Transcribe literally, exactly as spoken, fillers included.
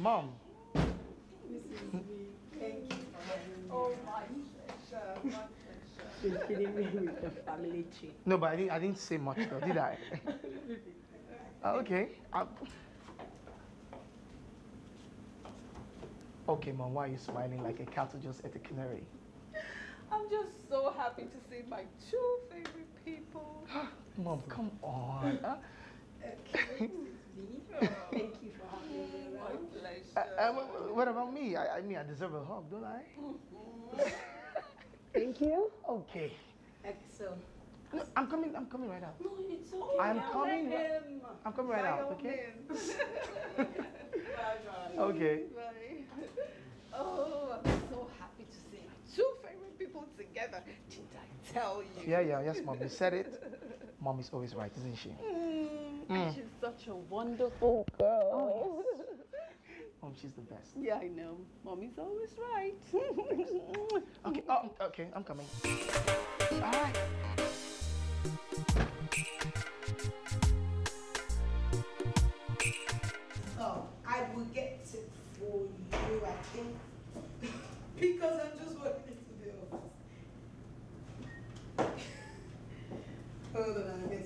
Mom. Missus B, thank you for having me. Oh, my pleasure, my pleasure. She's feeding me with the family tree. No, but I didn't, I didn't say much though, did I? Uh, okay. i Okay, Mom, why are you smiling like a cat who just ate a canary? I'm just so happy to see my two favorite people. Mom, come on. Huh? Okay, Missus B, thank you for having me. My around. pleasure. Uh, uh, what about me? I, I mean, I deserve a hug, don't I? Thank you. Okay. So, No, I'm coming. I'm coming right out. no, it's okay. I'm I'll coming. let him. I'm coming right By out. all Okay. means. Bye bye. Okay. Bye. Oh, I'm so happy to see my two favorite people together. Did I tell you? Yeah, yeah, yes, Mom. You said it. Mom is always right, isn't she? Mm, Mm. She's such a wonderful girl. Oh, Mom, she's the best. Yeah, I know. Mommy's always right. Okay. Oh, okay. I'm coming. All right. Oh, I will get it for you, I think. Because I'm just walking into the office. Hold on, I'll get